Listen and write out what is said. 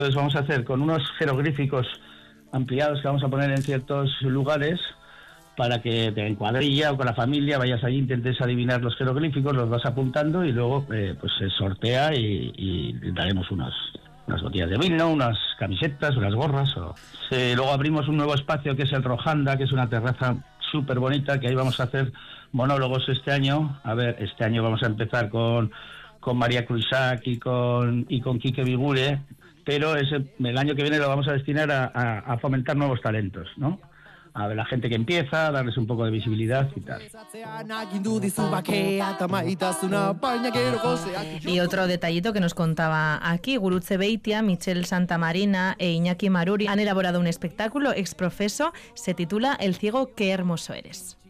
Entonces vamos a hacer con unos jeroglíficos ampliados que vamos a poner en ciertos lugares para que en cuadrilla o con la familia vayas allí, intentes adivinar los jeroglíficos, los vas apuntando y luego pues se sortea y daremos unas botellas de vino, unas camisetas, unas gorras. Luego abrimos un nuevo espacio que es el Rojanda, que es una terraza súper bonita, que ahí vamos a hacer monólogos este año. A ver, este año vamos a empezar con María Cruisac y con Quique Vigure, pero el año que viene lo vamos a destinar a fomentar nuevos talentos, ¿no? A ver, la gente que empieza, darles un poco de visibilidad y tal. Y otro detallito que nos contaba aquí, Gurutze Beitia, Michelle Santamarina e Iñaki Maruri han elaborado un espectáculo exprofeso, se titula El ciego, qué hermoso eres.